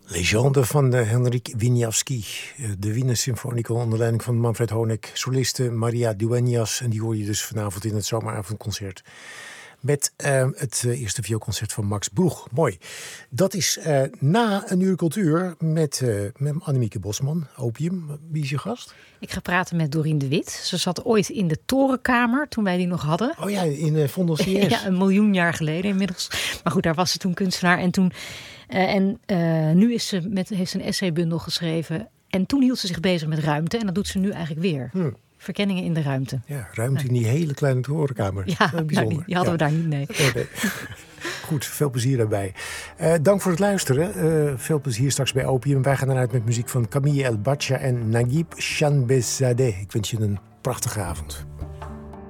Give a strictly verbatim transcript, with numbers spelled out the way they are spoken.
Legende van uh, Henryk Wieniawski. Uh, de Wiener Symfonicon onder leiding van Manfred Honeck. Soliste Maria Dueñas. En die hoor je dus vanavond in het zomeravondconcert. Met uh, het uh, eerste vioolconcert van Max Bruch. Mooi. Dat is uh, na een uur cultuur met, uh, met Annemieke Bosman. Opium. Wie is je gast? Ik ga praten met Dorien de Wit. Ze zat ooit in de Torenkamer toen wij die nog hadden. Oh ja, in uh, Vondel C S. Ja, een miljoen jaar geleden inmiddels. Maar goed, daar was ze toen kunstenaar. En, toen, uh, en uh, nu is ze met, heeft ze een essaybundel geschreven. En toen hield ze zich bezig met ruimte. En dat doet ze nu eigenlijk weer. Hmm. Verkenningen in de ruimte. Ja, ruimte in die hele kleine torenkamer. Ja, nou, die, die hadden ja. we daar niet, nee. nee, nee. Goed, veel plezier daarbij. Uh, dank voor het luisteren. Uh, veel plezier straks bij Opium. Wij gaan eruit met muziek van Camille El Bacha en Naguib Chanbezadeh. Ik wens je een prachtige avond.